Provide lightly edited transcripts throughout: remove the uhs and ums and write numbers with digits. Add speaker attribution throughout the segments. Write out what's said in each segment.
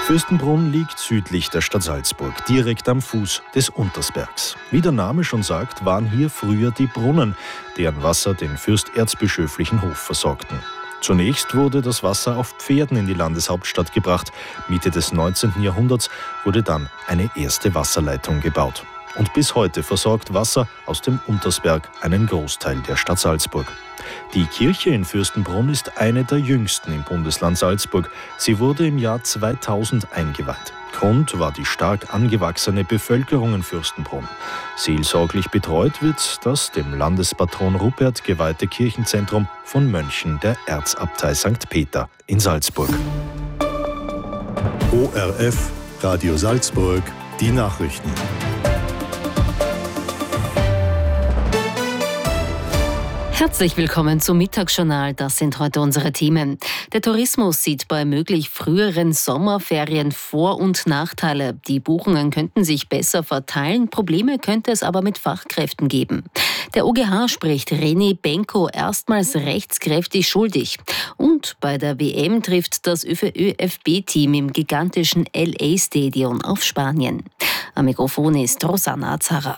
Speaker 1: Fürstenbrunn liegt südlich der Stadt Salzburg, direkt am Fuß des Untersbergs. Wie der Name schon sagt, waren hier früher die Brunnen, deren Wasser den fürsterzbischöflichen Hof versorgten. Zunächst wurde das Wasser auf Pferden in die Landeshauptstadt gebracht. Mitte des 19. Jahrhunderts wurde dann eine erste Wasserleitung gebaut. Und bis heute versorgt Wasser aus dem Untersberg einen Großteil der Stadt Salzburg. Die Kirche in Fürstenbrunn ist eine der jüngsten im Bundesland Salzburg. Sie wurde im Jahr 2000 eingeweiht. Grund war die stark angewachsene Bevölkerung in Fürstenbrunn. Seelsorglich betreut wird das dem Landespatron Rupert geweihte Kirchenzentrum von Mönchen der Erzabtei St. Peter in Salzburg.
Speaker 2: ORF Radio Salzburg, die Nachrichten.
Speaker 3: Herzlich willkommen zum Mittagsjournal. Das sind heute unsere Themen. Der Tourismus sieht bei möglich früheren Sommerferien Vor- und Nachteile. Die Buchungen könnten sich besser verteilen, Probleme könnte es aber mit Fachkräften geben. Der OGH spricht René Benko erstmals rechtskräftig schuldig. Und bei der WM trifft das ÖFB-Team im gigantischen LA-Stadion auf Spanien. Am Mikrofon ist Rosanna Azara.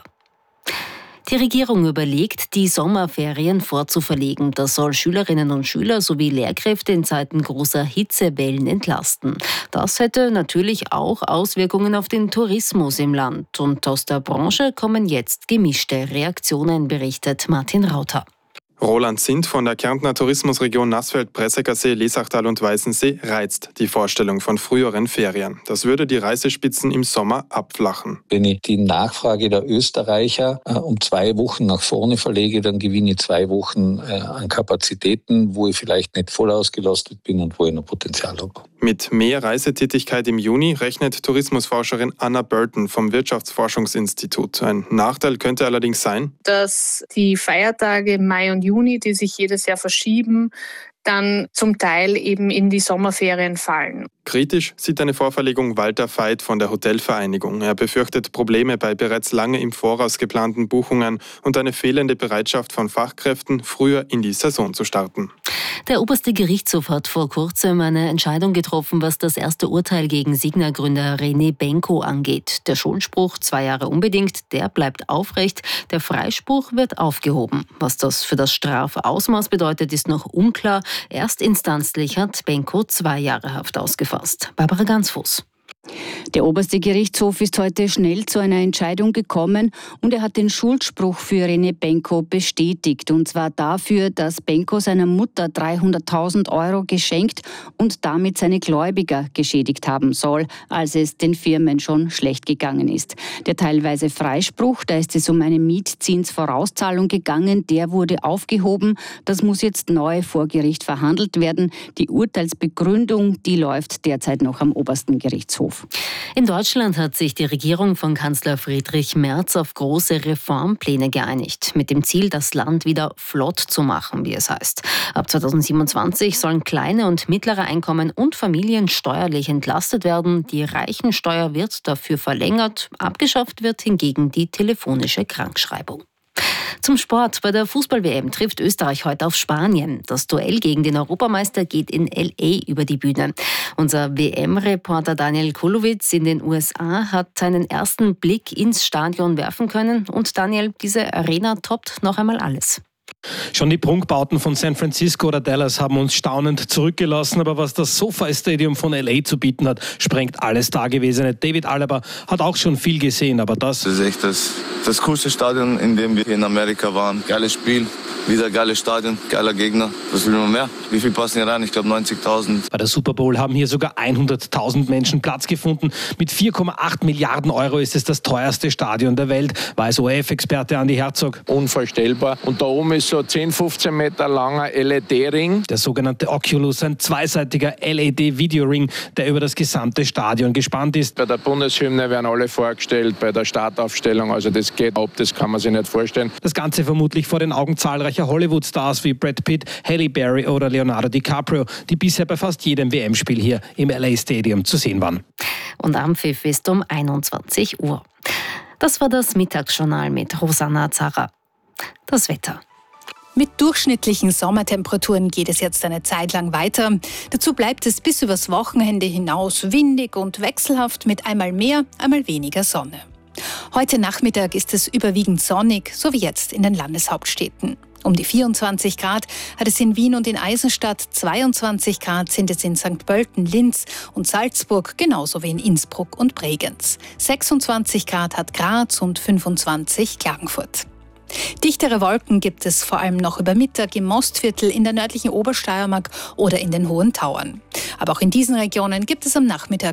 Speaker 3: Die Regierung überlegt, die Sommerferien vorzuverlegen. Das soll Schülerinnen und Schüler sowie Lehrkräfte in Zeiten großer Hitzewellen entlasten. Das hätte natürlich auch Auswirkungen auf den Tourismus im Land. Und aus der Branche kommen jetzt gemischte Reaktionen, berichtet Martin Rauter.
Speaker 4: Roland Sindt von der Kärntner Tourismusregion Nassfeld-Pressekersee, Lesachtal und Weißensee reizt die Vorstellung von früheren Ferien. Das würde die Reisespitzen im Sommer abflachen.
Speaker 5: Wenn ich die Nachfrage der Österreicher um 2 Wochen nach vorne verlege, dann gewinne ich 2 Wochen an Kapazitäten, wo ich vielleicht nicht voll ausgelastet bin und wo ich noch Potenzial habe.
Speaker 4: Mit mehr Reisetätigkeit im Juni rechnet Tourismusforscherin Anna Burton vom Wirtschaftsforschungsinstitut. Ein Nachteil könnte allerdings sein,
Speaker 6: dass die Feiertage Mai und Juni, die sich jedes Jahr verschieben, dann zum Teil eben in die Sommerferien fallen.
Speaker 4: Kritisch sieht eine Vorverlegung Walter Veit von der Hotelvereinigung. Er befürchtet Probleme bei bereits lange im Voraus geplanten Buchungen und eine fehlende Bereitschaft von Fachkräften, früher in die Saison zu starten.
Speaker 3: Der oberste Gerichtshof hat vor kurzem eine Entscheidung getroffen, was das erste Urteil gegen Signa-Gründer René Benko angeht. Der Schuldspruch 2 Jahre unbedingt, der bleibt aufrecht. Der Freispruch wird aufgehoben. Was das für das Strafausmaß bedeutet, ist noch unklar. Erstinstanzlich hat Benko 2 Jahre Haft ausgefasst. Barbara Gansfuß.
Speaker 7: Der oberste Gerichtshof ist heute schnell zu einer Entscheidung gekommen und er hat den Schuldspruch für René Benko bestätigt. Und zwar dafür, dass Benko seiner Mutter 300.000 € geschenkt und damit seine Gläubiger geschädigt haben soll, als es den Firmen schon schlecht gegangen ist. Der teilweise Freispruch, da ist es um eine Mietzinsvorauszahlung gegangen, der wurde aufgehoben. Das muss jetzt neu vor Gericht verhandelt werden. Die Urteilsbegründung, die läuft derzeit noch am obersten Gerichtshof.
Speaker 3: In Deutschland hat sich die Regierung von Kanzler Friedrich Merz auf große Reformpläne geeinigt, mit dem Ziel, das Land wieder flott zu machen, wie es heißt. Ab 2027 sollen kleine und mittlere Einkommen und Familien steuerlich entlastet werden. Die Reichensteuer wird dafür verlängert. Abgeschafft wird hingegen die telefonische Krankschreibung. Zum Sport. Bei der Fußball-WM trifft Österreich heute auf Spanien. Das Duell gegen den Europameister geht in LA über die Bühne. Unser WM-Reporter Daniel Kulowitz in den USA hat einen ersten Blick ins Stadion werfen können. Und Daniel, diese Arena toppt noch einmal alles.
Speaker 8: Schon die Prunkbauten von San Francisco oder Dallas haben uns staunend zurückgelassen, aber was das SoFi Stadium von LA zu bieten hat, sprengt alles Dagewesene. David Alaba hat auch schon viel gesehen, aber das
Speaker 9: ist echt das coolste Stadion, in dem wir hier in Amerika waren. Geiles Spiel, wieder geiles Stadion, geiler Gegner. Was will man mehr? Wie viel passen hier rein? Ich glaube 90.000.
Speaker 8: Bei der Super Bowl haben hier sogar 100.000 Menschen Platz gefunden. Mit 4,8 Milliarden Euro ist es das teuerste Stadion der Welt, weiß ORF-Experte Andi Herzog.
Speaker 10: Unvorstellbar. Und da oben ist so 10-15 Meter langer LED-Ring.
Speaker 8: Der sogenannte Oculus, ein zweiseitiger LED-Videoring, der über das gesamte Stadion gespannt ist.
Speaker 10: Bei der Bundeshymne werden alle vorgestellt, bei der Startaufstellung, also das geht ab, das kann man sich nicht vorstellen.
Speaker 8: Das Ganze vermutlich vor den Augen zahlreicher Hollywood-Stars wie Brad Pitt, Halle Berry oder Leonardo DiCaprio, die bisher bei fast jedem WM-Spiel hier im LA Stadium zu sehen waren.
Speaker 3: Und Anpfiff ist um 21 Uhr. Das war das Mittagsjournal mit Rosanna Azara. Das Wetter.
Speaker 11: Mit durchschnittlichen Sommertemperaturen geht es jetzt eine Zeit lang weiter. Dazu bleibt es bis übers Wochenende hinaus windig und wechselhaft mit einmal mehr, einmal weniger Sonne. Heute Nachmittag ist es überwiegend sonnig, so wie jetzt in den Landeshauptstädten. Um die 24 Grad hat es in Wien und in Eisenstadt, 22 Grad sind es in St. Pölten, Linz und Salzburg, genauso wie in Innsbruck und Bregenz. 26 Grad hat Graz und 25 Klagenfurt. Dichtere Wolken gibt es vor allem noch über Mittag im Mostviertel, in der nördlichen Obersteiermark oder in den Hohen Tauern. Aber auch in diesen Regionen gibt es am Nachmittag